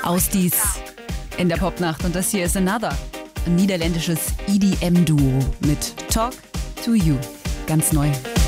Aus dies in der Popnacht. Und das hier ist Another, ein niederländisches EDM-Duo mit Talk to You. Ganz neu.